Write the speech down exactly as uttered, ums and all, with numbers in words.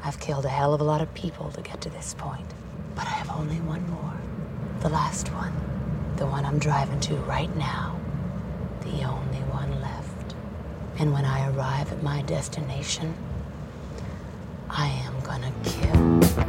I've killed a hell of a lot of people to get to this point. But I have only one more. The last one. The one I'm driving to right now. The only one left. And when I arrive at my destination, I am gonna kill